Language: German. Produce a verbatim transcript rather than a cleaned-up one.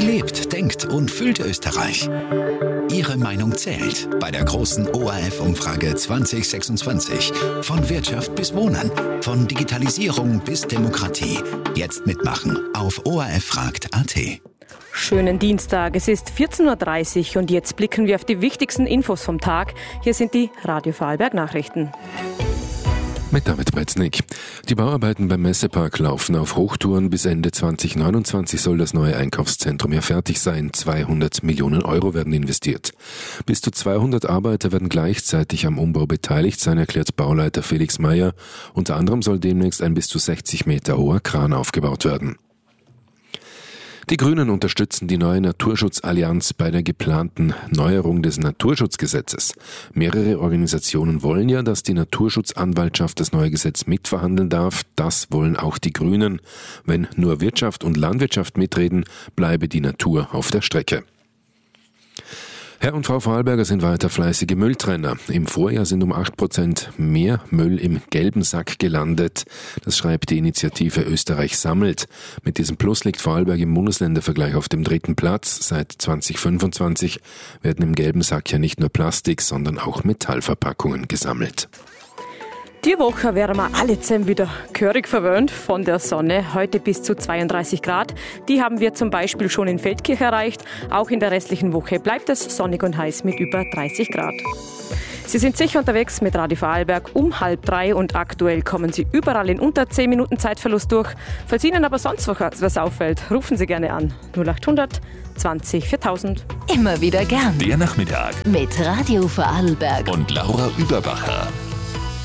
Lebt, denkt und fühlt Österreich. Ihre Meinung zählt bei der großen O R F-Umfrage zwanzig sechsundzwanzig. Von Wirtschaft bis Wohnen, von Digitalisierung bis Demokratie. Jetzt mitmachen auf orffragt punkt at. Schönen Dienstag, es ist vierzehn Uhr dreißig und jetzt blicken wir auf die wichtigsten Infos vom Tag. Hier sind die Radio Vorarlberg-Nachrichten. Mit David Bretznik. Die Bauarbeiten beim Messepark laufen auf Hochtouren. Bis Ende zwanzig neunundzwanzig soll das neue Einkaufszentrum ja fertig sein. zweihundert Millionen Euro werden investiert. Bis zu zweihundert Arbeiter werden gleichzeitig am Umbau beteiligt sein, erklärt Bauleiter Felix Meyer. Unter anderem soll demnächst ein bis zu sechzig Meter hoher Kran aufgebaut werden. Die Grünen unterstützen die neue Naturschutzallianz bei der geplanten Neuerung des Naturschutzgesetzes. Mehrere Organisationen wollen ja, dass die Naturschutzanwaltschaft das neue Gesetz mitverhandeln darf. Das wollen auch die Grünen. Wenn nur Wirtschaft und Landwirtschaft mitreden, bleibe die Natur auf der Strecke. Herr und Frau Vorarlberger sind weiter fleißige Mülltrenner. Im Vorjahr sind um acht Prozent mehr Müll im gelben Sack gelandet. Das schreibt die Initiative Österreich sammelt. Mit diesem Plus liegt Vorarlberg im Bundesländervergleich auf dem dritten Platz. Seit zwanzig fünfundzwanzig werden im gelben Sack ja nicht nur Plastik, sondern auch Metallverpackungen gesammelt. Die Woche wären wir alle zusammen wieder gehörig verwöhnt von der Sonne. Heute bis zu zweiunddreißig Grad. Die haben wir zum Beispiel schon in Feldkirch erreicht. Auch in der restlichen Woche bleibt es sonnig und heiß mit über dreißig Grad. Sie sind sicher unterwegs mit Radio Vorarlberg um halb drei und aktuell kommen Sie überall in unter zehn Minuten Zeitverlust durch. Falls Ihnen aber sonst was auffällt, rufen Sie gerne an. null achthundert zwanzig viertausend. Immer wieder gern. Der Nachmittag mit Radio Vorarlberg und Laura Überbacher.